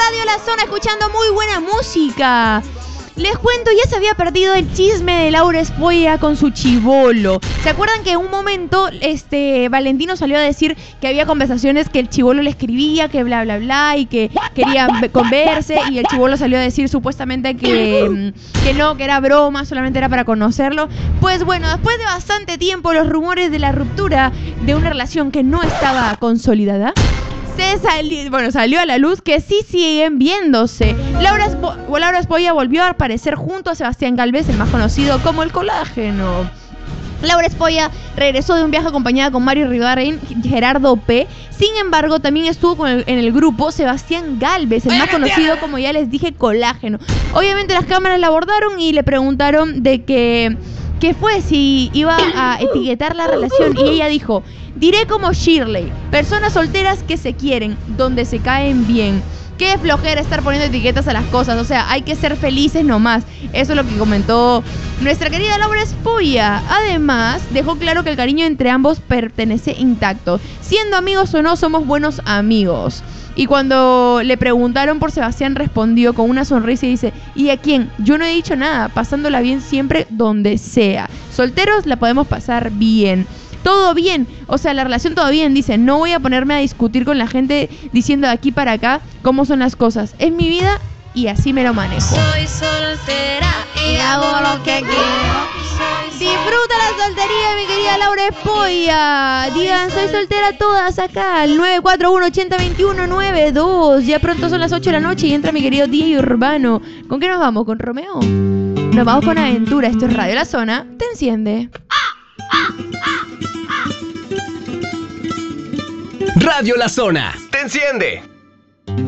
Radio La Zona escuchando muy buena música. Les cuento, ya se había perdido el chisme de Laura Espolla con su chibolo. ¿Se acuerdan que en un momento Valentino salió a decir que había conversaciones que el chibolo le escribía, que bla bla bla, y que querían converse, y el chibolo salió a decir supuestamente que no, que era broma, solamente era para conocerlo? Pues bueno, después de bastante tiempo, los rumores de la ruptura de una relación que no estaba consolidada salió a la luz que sí siguen viéndose. Laura Espolla volvió a aparecer junto a Sebastián Gálvez, el más conocido como el Colágeno. Laura Espolla regresó de un viaje acompañada con Mario Rivadeneira y Gerardo P. Sin embargo, también estuvo en el grupo Sebastián Gálvez, el más conocido, como ya les dije, Colágeno. Obviamente las cámaras la abordaron y le preguntaron de qué fue, si iba a etiquetar la relación, y ella dijo: diré como Shirley, personas solteras que se quieren, donde se caen bien. Qué flojera estar poniendo etiquetas a las cosas, o sea, hay que ser felices nomás. Eso es lo que comentó nuestra querida Laura Espolla. Además, dejó claro que el cariño entre ambos pertenece intacto. Siendo amigos o no, somos buenos amigos. Y cuando le preguntaron por Sebastián, respondió con una sonrisa y dice: ¿y a quién? Yo no he dicho nada, pasándola bien siempre donde sea. Solteros la podemos pasar bien. Todo bien, o sea, la relación todo bien, dice. No voy a ponerme a discutir con la gente diciendo de aquí para acá cómo son las cosas. Es mi vida y así me lo manejo. Soy soltera y hago lo que quiero. Disfruta la soltería, mi querida Laura Espolla. Digan, soy soltera todas acá, al 941-8021-92. Ya pronto son las 8 de la noche y entra mi querido DJ Urbano. ¿Con qué nos vamos? ¿Con Romeo? Nos vamos con Aventura. Esto es Radio La Zona. Te enciende. Radio La Zona. Te enciende.